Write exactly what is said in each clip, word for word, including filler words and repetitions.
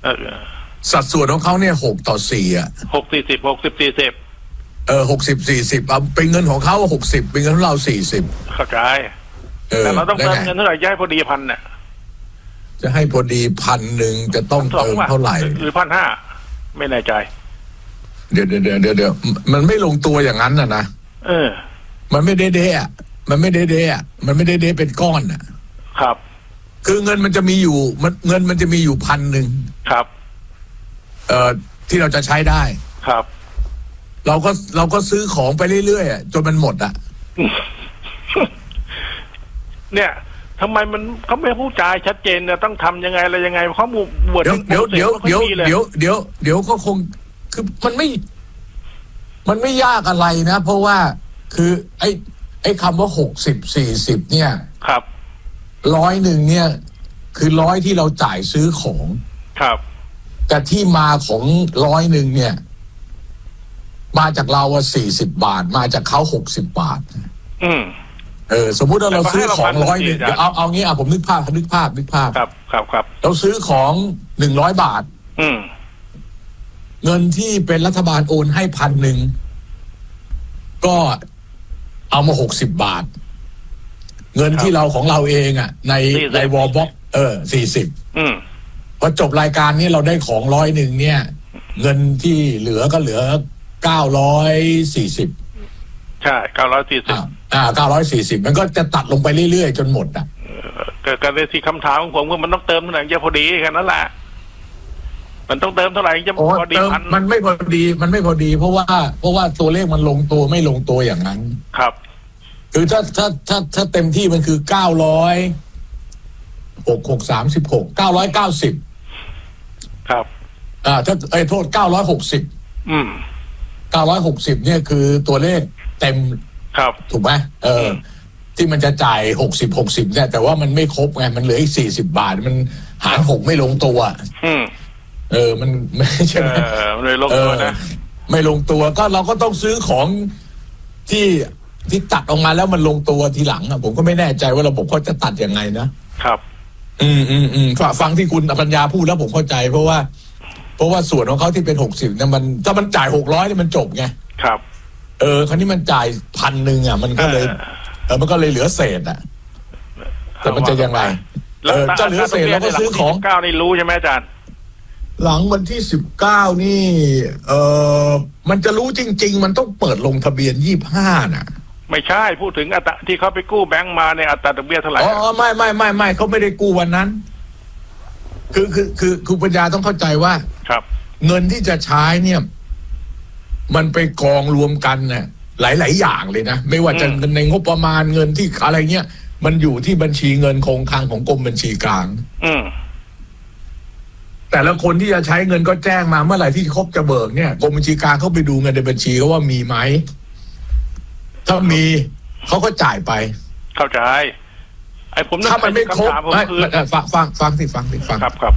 เออสัดส่วนของเขาเนี่ยหกต่อสี่อ่ะหกสี่สิบหกสิบสี่สิบเออหกสิบสี่สิบเอาเป็นเงินของเขาหกสิบเป็นเงินของเราสี่สิบเข้าใจแต่เราต้องเติมเงินเท่าไหร่ย้ายพอดีพันเนี่ยจะให้พอดีพันหนึ่งจะต้องเติมเท่าไหร่หรือพันห้าไม่แน่ใจเดี๋ยวเดี๋ยวเดี๋ยวเดี๋ยวมันไม่ลงตัวอย่างนั้นนะนะเออมันไม่ได้เดะมันไม่ได้เดะมันไม่ได้เดะเป็นก้อนอ่ะครับคือเงินมันจะมีอยู่มันเงินมันจะมีอยู่พันหนึ่งครับเอ่อที่เราจะใช้ได้ครับเราก็เราก็ซื้อของไปเรื่อยๆจนมันหมดอ่ะเนี่ยทำไมมันเขาไม่พูดจาชัดเจนเนี่ยต้องทำยังไงอะไรยังไงเขาบวชเดี๋ยวเดี๋ยวเดี๋ยวเดี๋ยวเดี๋ยวเดี๋ยวก็คงคือมันไม่มันไม่ยากอะไรนะเพราะว่าคือไอ้ไอ้คำว่าหกสิบสี่สิบเนี่ยครับร้อยหนึ่งเนี่ยคือร้อยที่เราจ่ายซื้อของครับแต่ที่มาของร้อยหนึ่งเนี่ยมาจากเราว่าสี่สิบบาทมาจากเขาหกสิบบาทอืมเออสมมุติว่าเราซื้อของร้อยหนึ่งเดี๋ยวเอาเอางี้อ่ะผมนึกภาพนึกภาพนึกภาพครับครับครับเราซื้อของหนึ่งร้อยบาทอืมเงินที่เป็นรัฐบาลโอนให้พันหนึ่งก็เอามาหกสิบบาทเงินที่เราของเราเองอ่ะในในวอลบ็อกเออสี่สิบพอจบรายการนี้เราได้ของร้อยหนึ่งเนี่ยเงินที่เหลือก็เหลือเก้าร้อยสี่สิบใช่เก้าร้อยสี่สิบอ่าเก้าร้อยสี่สิบมันก็จะตัดลงไปเรื่อยๆจนหมดอ่ะก็เลยที่คำถามของผมว่ามันต้องเติมเท่าไหร่จะพอดีแค่นั้นแหละมันต้องเติมเท่าไหร่จะพอดีพันมันไม่พอดีมันไม่พอดีเพราะว่าเพราะว่าตัวเลขมันลงตัวไม่ลงตัวอย่างนั้นครับคือถ้าถ้าถ้าถ้าเต็มที่มันคือเก้าร้อยหกหกสามสิบหกเก้าร้อยเก้าสิบครับอ่าถ้าไอ้โทษเก้าร้อยหกสิบอืมเก้าร้อยหกสิบเนี่ยคือตัวเลขเต็มครับถูกไหมเออที่มันจะจ่ายหกสิบหกสิบเนี่ยแต่ว่ามันไม่ครบไงมันเหลืออีกสี่สิบบาทมันหารหกไม่ลงตัวอืมเออมันไม่ใช่ไหมเออไม่ลงตัวนะไม่ลงตัวก็เราก็ต้องซื้อของที่ที่ตัดออกมาแล้วมันลงตัวทีหลังอ่ะผมก็ไม่แน่ใจว่าระบบเขาจะตัดยังไงนะครับอืมอืมอืมฟังที่คุณปัญญาพูดแล้วผมเข้าใจเพราะว่าเพราะว่าส่วนของเขาที่เป็นหกสิบเนี่ยมันถ้ามันจ่ายหกร้อยเนี่ยมันจบไงครับเออคราวนี้มันจ่ายพันหนึ่งอ่ะมันก็เลยเออมันก็เลยเหลือเศษอ่ะแต่มันจะยังไงเออจะเหลือเศษแล้วก็ซื้อของเก้านี่รู้ใช่ไหมอาจารย์หลังวันที่สิบเก้านี่เออมันจะรู้จริงๆมันต้องเปิดลงทะเบียนยี่สิบห้าน่ะไม่ใช่พูดถึงอัตราที่เขาไปกู้แบงก์มาในอัตราดอกเบี้ยเท่าไหร่อ๋อไม่ไม่ไม่ไม่เขาไม่ได้กู้วันนั้นคือคือคือคุณปัญญาต้องเข้าใจว่าครับเงินที่จะใช้เนี่ยมันไปกองรวมกันเนี่ยหลายๆอย่างเลยนะไม่ว่าจะเงินในงบประมาณเงินที่อะไรเงี้ยมันอยู่ที่บัญชีเงินคงคลังของกรมบัญชีกลางอืมแต่ละคนที่จะใช้เงินก็แจ้งมาเมื่อไหร่ที่ครบจะเบิกเนี่ยกรมบัญชีกลางเขาไปดูเงินในบัญชีเขาว่ามีไหมถ้ามีเขาก็จ่ายไปเข้าใจไอ้ผมถ้ามันไม่ครบฟังฟังฟังสิฟังสิฟังครับครับ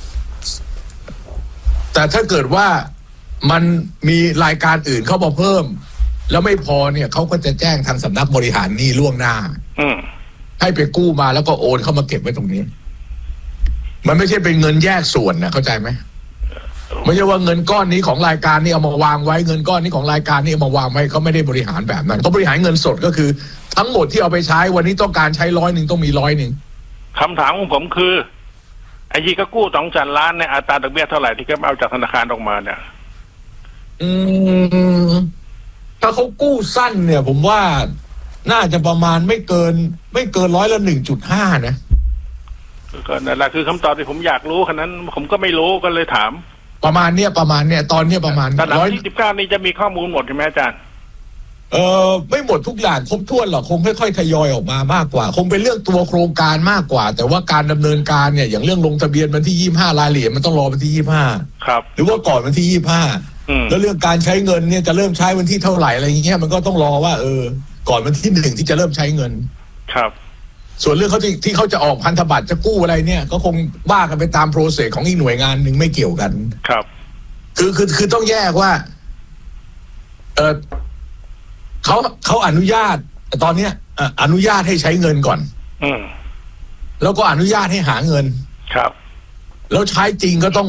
แต่ถ้าเกิดว่ามันมีรายการอื่นเข้ามาเพิ่มแล้วไม่พอเนี่ยเขาก็จะแจ้งทางสำนักบริหารหนี้ล่วงหน้าให้ไปกู้มาแล้วก็โอนเข้ามาเก็บไว้ตรงนี้มันไม่ใช่เป็นเงินแยกส่วนนะเข้าใจไหมไม่ใช่ว่าเงินก้อนนี้ของรายการนี้เอามาวางไว้เงินก้อนนี้ของรายการนี้เอามาวางไว้เขาไม่ได้บริหารแบบนั้นเขาบริหารเงินสดก็คือทั้งหมดที่เอาไปใช้วันนี้ต้องการใช้ร้อยหนึ่งต้องมีร้อยหนึ่งคำถามของผมคือไอ้ที่เขากู้สองแสนล้านในอัตราดอกเบี้ยเท่าไหร่ที่เขาเอาจากธนาคารออกมาเนี่ยอืมถ้าเขากู้สั้นเนี่ยผมว่าน่าจะประมาณไม่เกินไม่เกินร้อยละหนึ่งจุดห้านะก็นั่นแหละคือคำตอบที่ผมอยากรู้ขนาดนั้นผมก็ไม่รู้ก็เลยถามประมาณเนี้ยประมาณเนี้ยตอนเนี้ยประมาณร้อยที่สิบเก้านี่จะมีข้อมูลหมดใช่ไหมอาจารย์เออไม่หมดทุกอย่างครบถ้วนหรอกคงค่อยๆทยอยออกมามากกว่าคงเป็นเรื่องตัวโครงการมากกว่าแต่ว่าการดำเนินการเนี่ยอย่างเรื่องลงทะเบียนวันที่ยี่สิบห้ารายละเอียดมันต้องรอวันที่ยี่สิบห้าครับหรือว่าก่อนวันที่ยี่สิบห้าแล้วเรื่องการใช้เงินเนี่ยจะเริ่มใช้วันที่เท่าไหร่อะไรอย่างเงี้ยมันก็ต้องรอว่าเออก่อนวันที่หนึ่งที่จะเริ่มใช้เงินครับส่วนเรื่องเขาที่ที่เขาจะออกพันธบัตรจะกู้อะไรเนี่ยก็คงว่ากันไปตามโปรเซสของอีกหน่วยงานหนึ่งไม่เกี่ยวกันครับคือคือคือต้องแยกว่าเออเขาเขาอนุญาตตอนเนี้ยอนุญาตให้ใช้เงินก่อนอืมแล้วก็อนุญาตให้หาเงินครับแล้วใช้จริงก็ต้อง